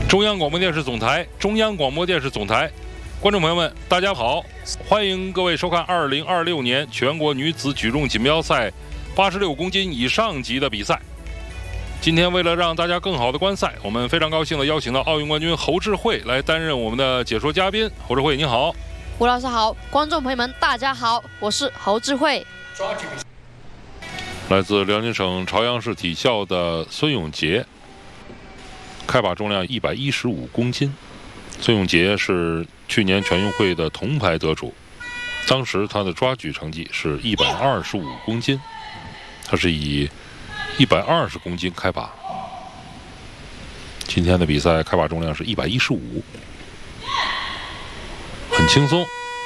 中央广播电视总台，中央广播电视总台，观众朋友们，大家好，欢迎各位收看2026年全国女子举重锦标赛86公斤以上级的比赛。今天为了让大家更好的观赛，我们非常高兴的邀请到奥运冠军侯智慧来担任我们的解说嘉宾。侯智慧，你好。 吴老师好，观众朋友们，大家好，我是侯智慧。 来自辽宁省朝阳市体校的孙永杰，开把重量115公斤。孙永杰是去年全运会的铜牌得主，当时他的抓举成绩是125公斤，他是以120公斤开把。今天的比赛开把重量是115，很轻松。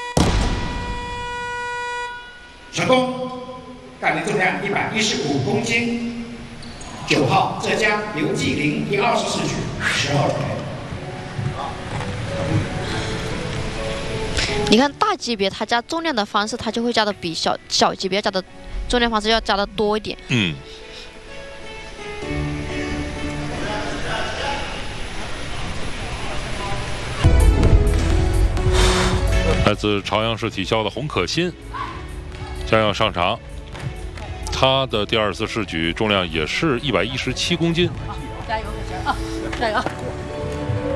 成功，杠铃重量115公斤。9号浙江刘继林第24举12人。 你看大级别他加重量的方式，他就会加的比小级别加的重量方式要加的多一点。 来自朝阳市体校的洪可欣将要上场，他的第2次试举重量也是117公斤。 加油，可欣啊！加油！